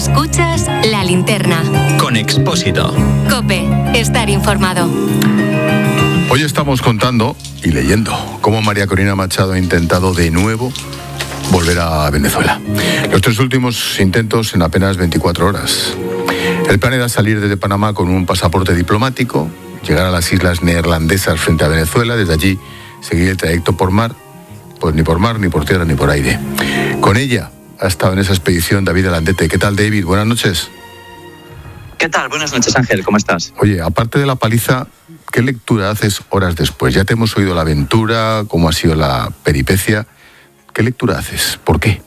Escuchas La Linterna. Con Expósito. COPE. Estar informado. Hoy estamos contando y leyendo cómo María Corina Machado ha intentado de nuevo volver a Venezuela. Los 3 últimos intentos en apenas 24 horas. El plan era salir desde Panamá con un pasaporte diplomático, llegar a las islas neerlandesas frente a Venezuela, desde allí seguir el trayecto por mar, pues ni por mar, ni por tierra, ni por aire. Con ella ha estado en esa expedición David Alandete. ¿Qué tal, David? Buenas noches. ¿Qué tal? Buenas noches, Ángel. ¿Cómo estás? Oye, aparte de la paliza, ¿qué lectura haces horas después? Ya te hemos oído la aventura, cómo ha sido la peripecia. ¿Qué lectura haces? ¿Por qué?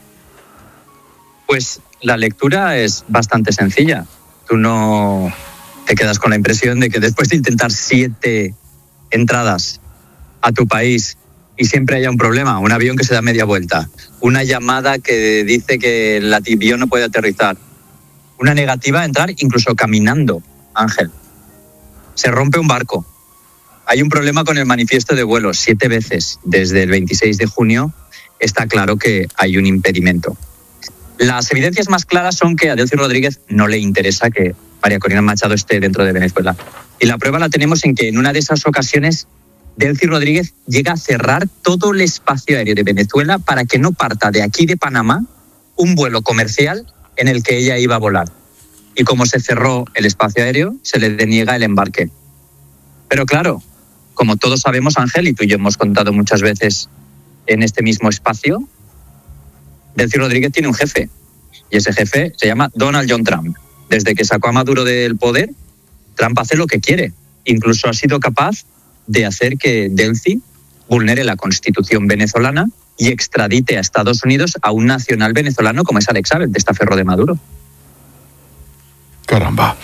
Pues la lectura es bastante sencilla. Tú no te quedas con la impresión de que después de intentar 7 entradas a tu país y siempre haya un problema, un avión que se da media vuelta, una llamada que dice que el avión no puede aterrizar, una negativa a entrar incluso caminando, Ángel. Se rompe un barco. Hay un problema con el manifiesto de vuelo 7 veces desde el 26 de junio. Está claro que hay un impedimento. Las evidencias más claras son que a Delcy Rodríguez no le interesa que María Corina Machado esté dentro de Venezuela. Y la prueba la tenemos en que en una de esas ocasiones Delcy Rodríguez llega a cerrar todo el espacio aéreo de Venezuela para que no parta de aquí de Panamá un vuelo comercial en el que ella iba a volar. Y como se cerró el espacio aéreo, se le deniega el embarque. Pero claro, como todos sabemos, Ángel, y tú y yo hemos contado muchas veces en este mismo espacio, Delcy Rodríguez tiene un jefe. Y ese jefe se llama Donald John Trump. Desde que sacó a Maduro del poder, Trump hace lo que quiere. Incluso ha sido capaz de hacer que Delcy vulnere la Constitución venezolana y extradite a Estados Unidos a un nacional venezolano como es Alex Saab, el testaferro de Maduro. Caramba.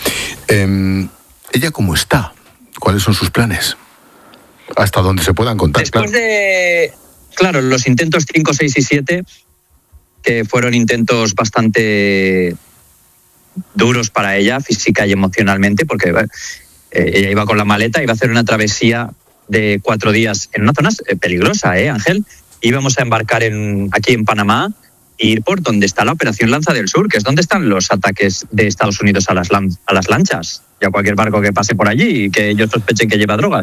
¿Ella cómo está? ¿Cuáles son sus planes? Hasta donde se puedan contar. Después de, claro, los intentos 5, 6 y 7, que fueron intentos bastante duros para ella, física y emocionalmente, porque ella iba con la maleta, iba a hacer una travesía de 4 días en una zona peligrosa, Ángel. Íbamos a embarcar aquí en Panamá e ir por donde está la Operación Lanza del Sur, que es donde están los ataques de Estados Unidos a las lanchas y a cualquier barco que pase por allí y que ellos sospechen que lleva drogas.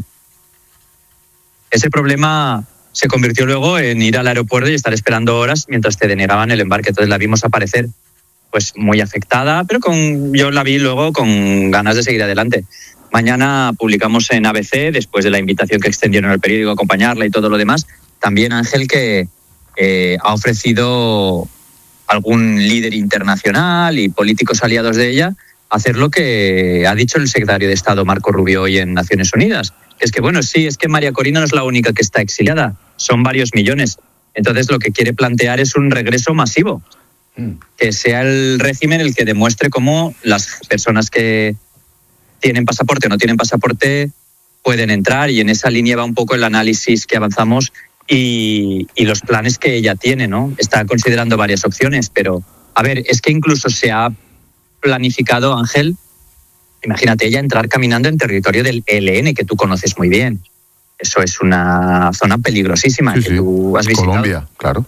Ese problema se convirtió luego en ir al aeropuerto y estar esperando horas mientras te denegaban el embarque. Entonces la vimos aparecer pues muy afectada, pero yo la vi luego con ganas de seguir adelante. Mañana publicamos en ABC, después de la invitación que extendieron al periódico a acompañarla y todo lo demás, también Ángel que ha ofrecido algún líder internacional y políticos aliados de ella hacer lo que ha dicho el secretario de Estado Marco Rubio hoy en Naciones Unidas. Es que bueno, sí, es que María Corina no es la única que está exiliada, son varios millones. Entonces lo que quiere plantear es un regreso masivo, que sea el régimen el que demuestre cómo las personas que tienen pasaporte o no tienen pasaporte pueden entrar, y en esa línea va un poco el análisis que avanzamos y los planes que ella tiene, ¿no? Está considerando varias opciones, pero a ver, es que incluso se ha planificado, Ángel, imagínate ella entrar caminando en territorio del ELN, que tú conoces muy bien. Eso es una zona peligrosísima, sí, que tú has visitado. Colombia, claro.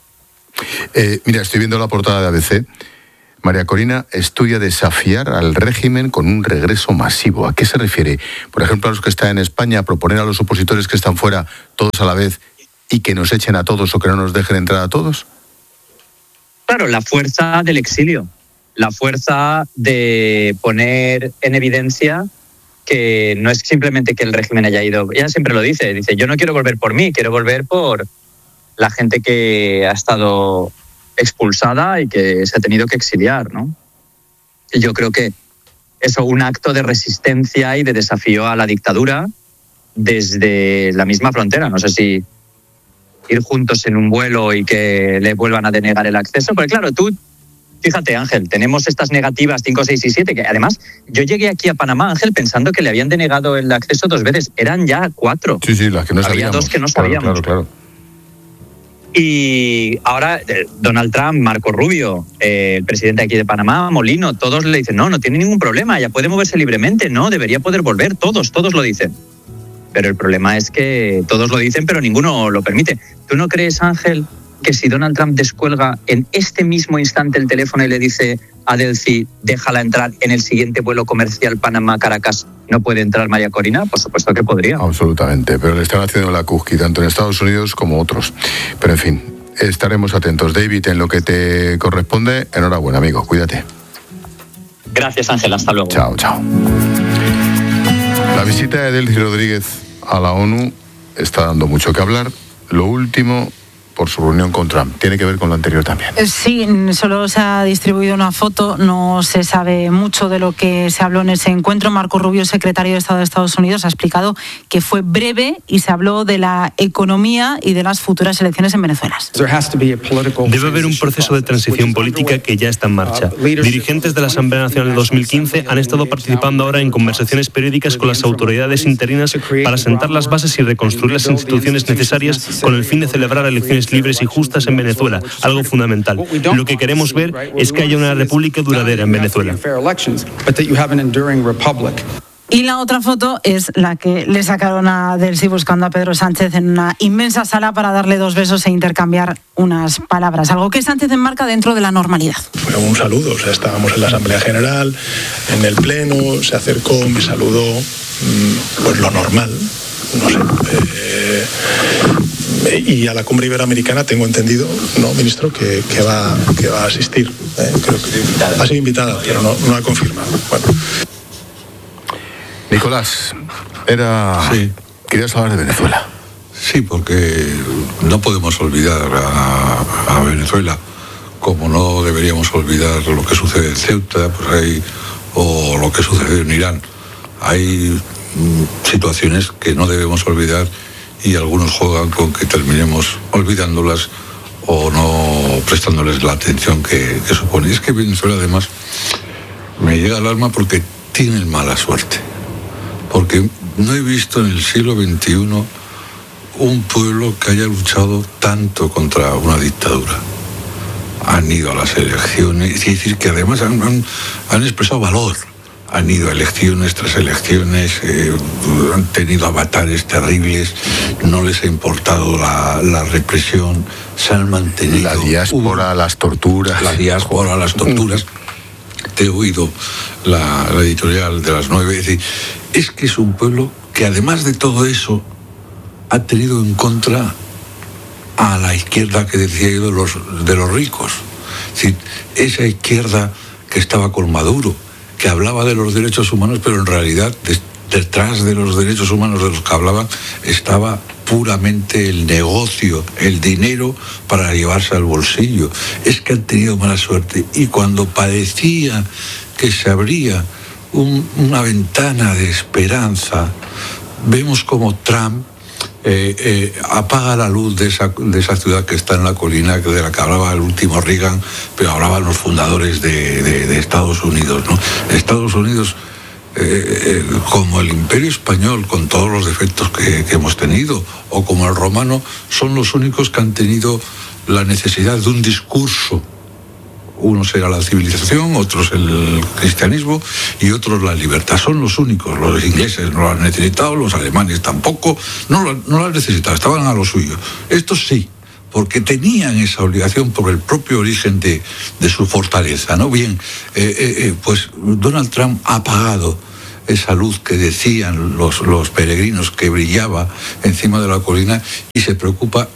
Mira, estoy viendo la portada de ABC. María Corina estudia desafiar al régimen con un regreso masivo. ¿A qué se refiere? Por ejemplo, a los que están en España, proponer a los opositores que están fuera todos a la vez y que nos echen a todos o que no nos dejen entrar a todos. Claro, la fuerza del exilio. La fuerza de poner en evidencia que no es simplemente que el régimen haya ido. Ella siempre lo dice, yo no quiero volver por mí, quiero volver por la gente que ha estado expulsada y que se ha tenido que exiliar, ¿no? Y yo creo que eso, un acto de resistencia y de desafío a la dictadura desde la misma frontera. No sé si ir juntos en un vuelo y que le vuelvan a denegar el acceso, porque claro, tú fíjate, Ángel, tenemos estas negativas 5, 6 y 7, que además yo llegué aquí a Panamá, Ángel, pensando que le habían denegado el acceso 2 veces. Eran ya 4. Sí, las que no sabíamos. Había 2 que no sabíamos. Claro. Y ahora Donald Trump, Marco Rubio, el presidente aquí de Panamá, Molino, todos le dicen, no tiene ningún problema, ya puede moverse libremente, no, debería poder volver, todos lo dicen. Pero el problema es que todos lo dicen, pero ninguno lo permite. ¿Tú no crees, Ángel, que si Donald Trump descuelga en este mismo instante el teléfono y le dice a Delcy, déjala entrar en el siguiente vuelo comercial Panamá-Caracas, ¿no puede entrar María Corina? Por supuesto que podría. Absolutamente, pero le están haciendo la cusqui, tanto en Estados Unidos como otros. Pero en fin, estaremos atentos. David, en lo que te corresponde, enhorabuena, amigo, cuídate. Gracias, Ángel, hasta luego. Chao, chao. La visita de Delcy Rodríguez a la ONU está dando mucho que hablar. Lo último, por su reunión con Trump. Tiene que ver con lo anterior también. Sí, solo se ha distribuido una foto, no se sabe mucho de lo que se habló en ese encuentro. Marco Rubio, secretario de Estado de Estados Unidos, ha explicado que fue breve y se habló de la economía y de las futuras elecciones en Venezuela. Debe haber un proceso de transición política que ya está en marcha. Dirigentes de la Asamblea Nacional de 2015 han estado participando ahora en conversaciones periódicas con las autoridades interinas para sentar las bases y reconstruir las instituciones necesarias con el fin de celebrar elecciones libres y justas en Venezuela, algo fundamental. Lo que queremos ver es que haya una república duradera en Venezuela. Y la otra foto es la que le sacaron a Delcy buscando a Pedro Sánchez en una inmensa sala para darle 2 besos e intercambiar unas palabras, algo que Sánchez enmarca dentro de la normalidad. Fue un saludo, o sea, estábamos en la Asamblea General, en el Pleno, se acercó, me saludó, pues lo normal, no sé. Y a la cumbre iberoamericana tengo entendido, ¿no, ministro?, que va a asistir. Creo que ha sido invitada, pero no ha confirmado. Bueno. Nicolás, Sí. querías hablar de Venezuela. Sí, porque no podemos olvidar a Venezuela, como no deberíamos olvidar lo que sucede en Ceuta, o lo que sucede en Irán. Hay situaciones que no debemos olvidar y algunos juegan con que terminemos olvidándolas o no prestándoles la atención que supone. Y es que Venezuela, además, me llega al alma porque tiene mala suerte. Porque no he visto en el siglo XXI un pueblo que haya luchado tanto contra una dictadura. Han ido a las elecciones, es decir, que además han expresado valor. Han ido a elecciones tras elecciones, han tenido avatares terribles, no les ha importado la represión, se han mantenido. La diáspora, las torturas. La diáspora, las torturas. Te he oído la editorial de las 9, es decir, es que es un pueblo que además de todo eso ha tenido en contra a la izquierda que decía yo de los ricos. Es decir, esa izquierda que estaba con Maduro, que hablaba de los derechos humanos, pero en realidad detrás de los derechos humanos de los que hablaban estaba puramente el negocio, el dinero para llevarse al bolsillo. Es que han tenido mala suerte. Y cuando parecía que se abría una ventana de esperanza, vemos como Trump apaga la luz de esa ciudad que está en la colina, de la que hablaba el último Reagan, pero hablaban los fundadores de Estados Unidos, ¿no? Estados Unidos, como el Imperio Español, con todos los defectos que hemos tenido, o como el romano, son los únicos que han tenido la necesidad de un discurso. Unos era la civilización, otros el cristianismo y otros la libertad. Son los únicos. Los ingleses no lo han necesitado, los alemanes tampoco. No lo han necesitado, estaban a lo suyo. Estos sí, porque tenían esa obligación por el propio origen de su fortaleza, ¿no? Bien, pues Donald Trump ha apagado esa luz que decían los peregrinos que brillaba encima de la colina y se preocupa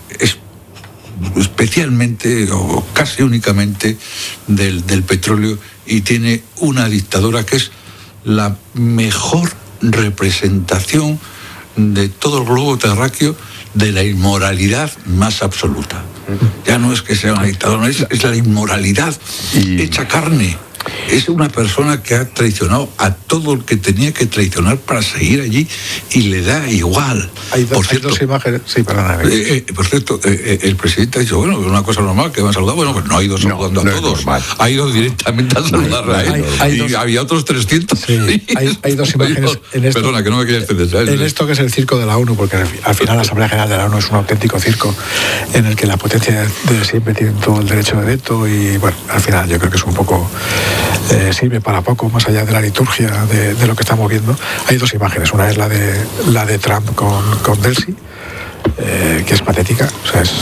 especialmente o casi únicamente del petróleo, y tiene una dictadura que es la mejor representación de todo el globo terráqueo de la inmoralidad más absoluta. Ya no es que sea una dictadura, es la inmoralidad hecha carne. Es una persona que ha traicionado a todo el que tenía que traicionar para seguir allí y le da igual. Hay dos imágenes. Sí, perdóname. Por cierto, el presidente ha dicho, bueno, es una cosa normal que van a saludar. Bueno, pues no ha ido saludando a todos. Ha ido directamente a saludar a él. Y había otros 300. Sí, hay dos imágenes en esto. Perdona, que no me quería extender. En esto que es el circo de la ONU, porque al final la Asamblea General de la ONU es un auténtico circo en el que la potencia de siempre tiene todo el derecho de veto y, bueno, al final yo creo que es un poco... sirve para poco, más allá de la liturgia de lo que estamos viendo. Hay dos imágenes, una es la de Trump con Delcy, que es patética, o sea,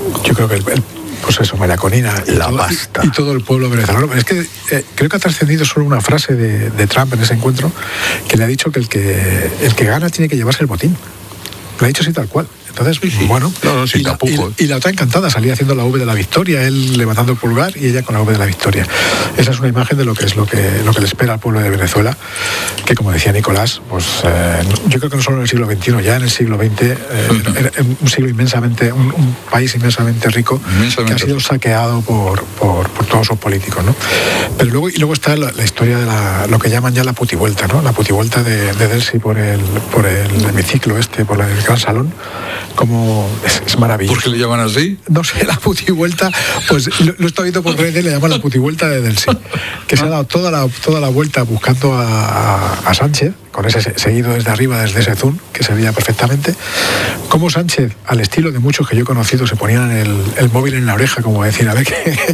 yo creo que pues eso, María Corina y todo el pueblo venezolano. Es que creo que ha trascendido solo una frase de Trump en ese encuentro, que le ha dicho que el que gana tiene que llevarse el botín. Lo ha dicho así tal cual. Entonces, bueno, y la otra encantada, salía haciendo la V de la victoria, él levantando el pulgar y ella con la V de la victoria. Esa es una imagen de lo que le espera al pueblo de Venezuela, que como decía Nicolás, pues yo creo que no solo en el siglo XXI, ya en el siglo XX, era un siglo inmensamente, un país inmensamente rico, que ha sido saqueado por todos sus políticos, ¿no? Pero luego está la historia de lo que llaman ya la putivuelta, ¿no? La putivuelta de Delcy por el hemiciclo por el gran salón. Como es maravilloso. ¿Por qué le llaman así? No sé, la putivuelta, pues lo he estado viendo por redes, le llaman la putivuelta de Delcy, que se ha dado toda la vuelta buscando a Sánchez, con ese seguido desde arriba, desde ese zoom, que se veía perfectamente. Como Sánchez, al estilo de muchos que yo he conocido, se ponían el móvil en la oreja, como decir, a ver,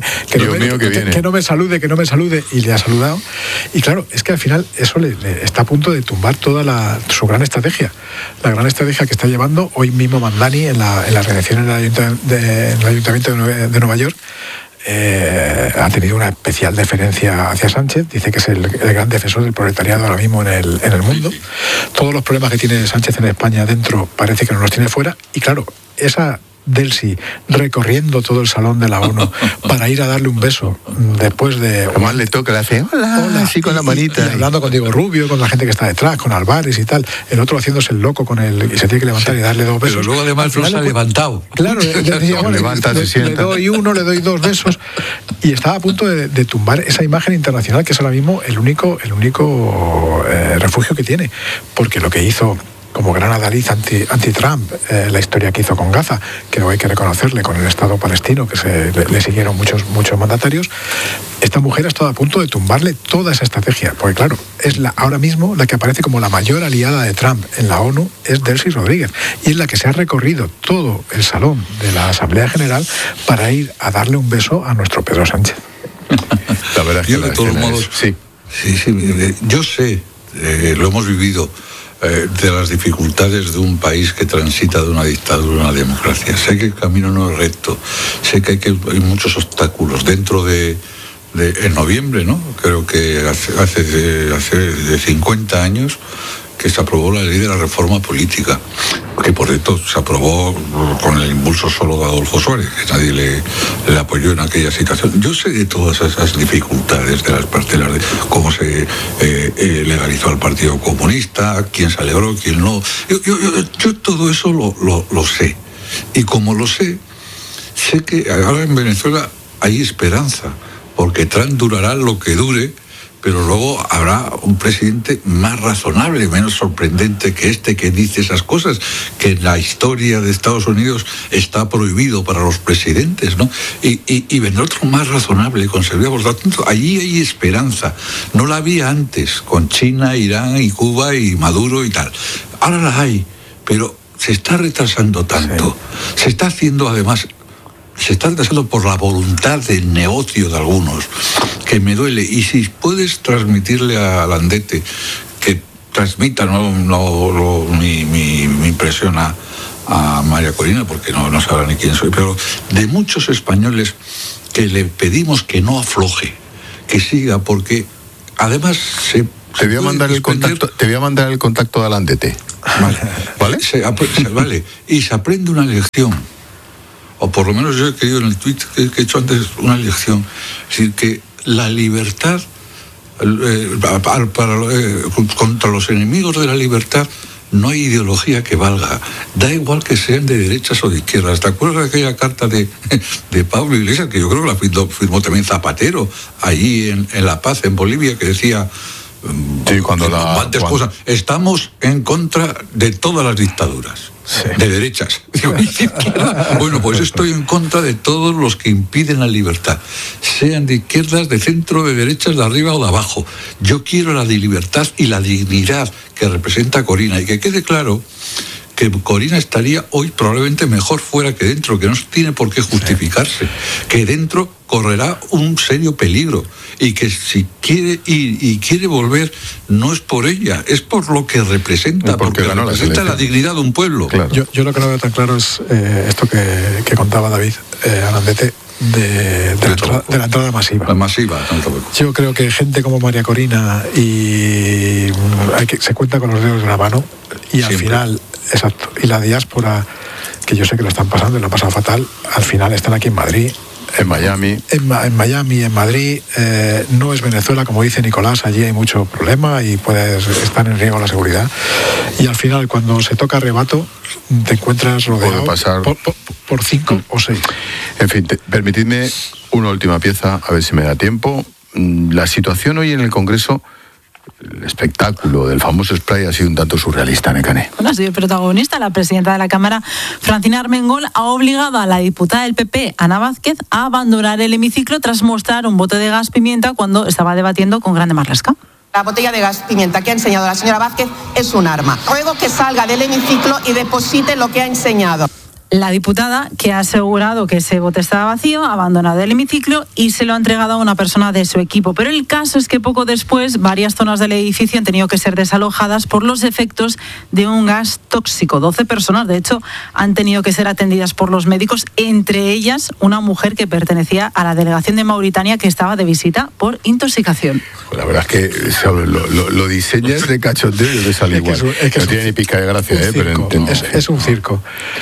que no me salude, y le ha saludado. Y claro, es que al final eso le está a punto de tumbar toda su gran estrategia. La gran estrategia que está llevando hoy mismo Mandani en la redacción en el Ayuntamiento de Nueva York. Ha tenido una especial deferencia hacia Sánchez, dice que es el gran defensor del proletariado ahora mismo en el mundo. Todos los problemas que tiene Sánchez en España dentro parece que no los tiene fuera, y claro, esa Delcy recorriendo todo el salón de la ONU para ir a darle un beso después de... Además le toca, le hace hola, así con la manita. Y hablando con Diego Rubio, con la gente que está detrás, con Álvarez y tal. El otro haciéndose el loco con él y se tiene que levantar y darle 2 besos. Pero luego además no se ha levantado. Claro, le doy 1, le doy 2 besos. Y estaba a punto de tumbar esa imagen internacional que es ahora mismo el único refugio que tiene. Porque lo que hizo como gran adalid anti-Trump, la historia que hizo con Gaza, que no hay que reconocerle, con el Estado palestino, que le siguieron muchos mandatarios, esta mujer ha estado a punto de tumbarle toda esa estrategia, porque claro, es ahora mismo la que aparece como la mayor aliada de Trump en la ONU, es Delcy Rodríguez, y es la que se ha recorrido todo el salón de la Asamblea General para ir a darle un beso a nuestro Pedro Sánchez. La verdad es que de todos modos, sí, yo sé, lo hemos vivido, de las dificultades de un país que transita de una dictadura a una democracia. Sé que el camino no es recto, sé que hay muchos obstáculos. Dentro en noviembre, ¿no? Creo que hace 50 años que se aprobó la ley de la reforma política, que por cierto se aprobó con el impulso solo de Adolfo Suárez, que nadie le apoyó en aquella situación. Yo sé de todas esas dificultades de las parcelas, de cómo se legalizó al Partido Comunista, quién se alegró, quién no. Yo todo eso lo sé. Y como lo sé que ahora en Venezuela hay esperanza, porque Trump durará lo que dure, pero luego habrá un presidente más razonable, menos sorprendente que dice esas cosas, que en la historia de Estados Unidos está prohibido para los presidentes, ¿no? Y vendrá otro más razonable, conservador. Por lo tanto, allí hay esperanza. No la había antes, con China, Irán y Cuba y Maduro y tal. Ahora la hay, pero se está retrasando tanto. Sí. Se está haciendo además... Se está retrasando por la voluntad del negocio de algunos, que me duele. Y si puedes transmitirle a Landete, que transmita mi impresión a María Corina, porque no sabrá ni quién soy, pero de muchos españoles que le pedimos que no afloje, que siga, porque además te voy a mandar el contacto de Landete. ¿Vale? Vale. Y se aprende una lección. O por lo menos yo he querido en el tuit que he hecho antes una lección. Es decir, que la libertad, contra los enemigos de la libertad, no hay ideología que valga. Da igual que sean de derechas o de izquierdas. ¿Te acuerdas de aquella carta de Pablo Iglesias, que yo creo que la firmó también Zapatero, allí en La Paz, en Bolivia, que decía... Sí, cosas. Estamos en contra de todas las dictaduras. Sí. De derechas. Bueno, pues estoy en contra de todos los que impiden la libertad, sean de izquierdas, de centro, de derechas, de arriba o de abajo. Yo quiero la libertad y la dignidad que representa Corina, y que quede claro que Corina estaría hoy probablemente mejor fuera que dentro, que no tiene por qué justificarse, que dentro correrá un serio peligro, y que si quiere ir y quiere volver, no es por ella, es por lo que representa, porque representa la dignidad de un pueblo. Claro. Yo lo que no veo tan claro es esto que contaba David Arandete, de la entrada masiva. La masiva. Yo creo que gente como María Corina se cuenta con los dedos de la mano, y al final, exacto, y la diáspora, que yo sé que lo están pasando y lo han pasado fatal, al final están aquí en Madrid. En Miami. En Miami, en Madrid. No es Venezuela, como dice Nicolás, allí hay mucho problema y estar en riesgo la seguridad. Y al final, cuando se toca arrebato, te encuentras rodeado por 5 o 6. En fin, permitidme una última pieza, a ver si me da tiempo. La situación hoy en el Congreso, el espectáculo del famoso spray ha sido un tanto surrealista, Nekane. Bueno, ha sido el protagonista. La presidenta de la Cámara, Francina Armengol, ha obligado a la diputada del PP, Ana Vázquez, a abandonar el hemiciclo tras mostrar un bote de gas pimienta cuando estaba debatiendo con Grande Marlaska. La botella de gas pimienta que ha enseñado la señora Vázquez es un arma. Ruego que salga del hemiciclo y deposite lo que ha enseñado. La diputada, que ha asegurado que ese bote estaba vacío, ha abandonado el hemiciclo y se lo ha entregado a una persona de su equipo. Pero el caso es que poco después varias zonas del edificio han tenido que ser desalojadas por los efectos de un gas tóxico. 12 personas, de hecho, han tenido que ser atendidas por los médicos, entre ellas una mujer que pertenecía a la delegación de Mauritania que estaba de visita por intoxicación. La verdad es que lo diseñas de cachondeo y de sale igual. No tiene ni pizca de gracia, pero es un circo.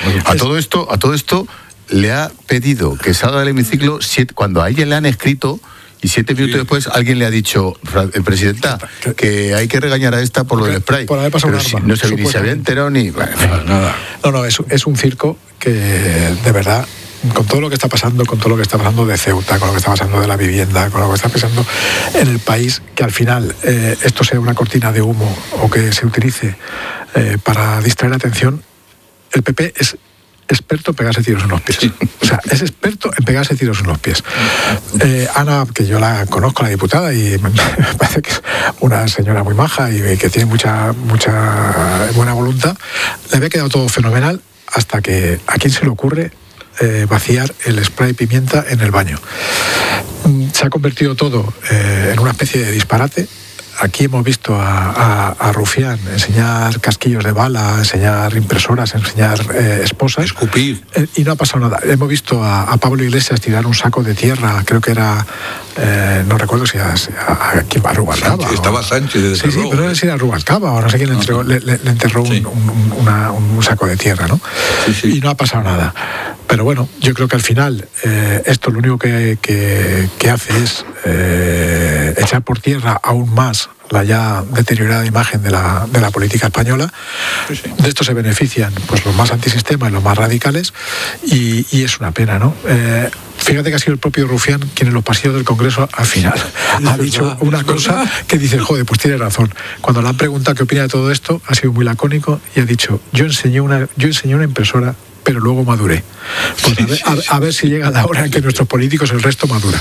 A todo esto le ha pedido que salga del hemiciclo cuando a ella le han escrito, y 7 minutos después alguien le ha dicho, presidenta, que hay que regañar a esta por lo del spray. Por haber pasado un arma. No ni se había enterado ni... nada. No, es un circo que, de verdad, con todo lo que está pasando de Ceuta, con lo que está pasando de la vivienda, con lo que está pasando en el país, que al final esto sea una cortina de humo o que se utilice para distraer la atención. El PP es experto en pegarse tiros en los pies. O sea, es experto en pegarse tiros en los pies. Ana, que yo la conozco, la diputada, y me parece que es una señora muy maja y que tiene mucha buena voluntad, le había quedado todo fenomenal hasta que a quién se le ocurre vaciar el spray pimienta en el baño. Se ha convertido todo en una especie de disparate. Aquí hemos visto a Rufián enseñar casquillos de bala, enseñar impresoras, enseñar esposas. Escupir. Y no ha pasado nada. Hemos visto a Pablo Iglesias tirar un saco de tierra, creo que era, no recuerdo si a Rubalcaba. Estaba Sánchez desde Sí, pero no sé si era Rubalcaba o no sé quién le enterró un saco de tierra, ¿no? Sí. Y no ha pasado nada. Pero bueno, yo creo que al final esto lo único que hace es echar por tierra aún más la ya deteriorada imagen de la política española. De esto se benefician pues los más antisistema y los más radicales, y es una pena, ¿no? Fíjate que ha sido el propio Rufián quien en los pasillos del Congreso al final ha dicho una cosa que dice, joder, pues tiene razón. Cuando le han preguntado qué opina de todo esto, ha sido muy lacónico y ha dicho, yo enseñé una impresora, pero luego maduré. Pues a ver si llega la hora en que nuestros políticos el resto madura.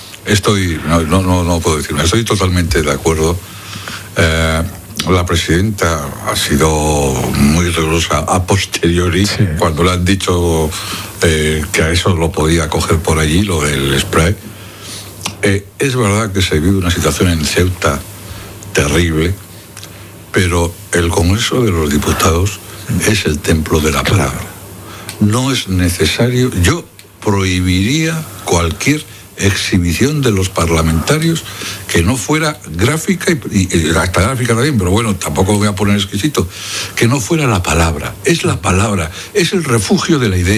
No puedo decirlo, estoy totalmente de acuerdo. La presidenta ha sido muy rigurosa a posteriori, cuando le han dicho que a eso lo podía coger por allí, lo del spray. Es verdad que se vive una situación en Ceuta terrible, pero el Congreso de los Diputados es el templo de la palabra. No es necesario, yo prohibiría cualquier exhibición de los parlamentarios que no fuera gráfica y hasta gráfica también, pero bueno, tampoco voy a poner exquisito, que no fuera la palabra. Es la palabra, es el refugio de la idea.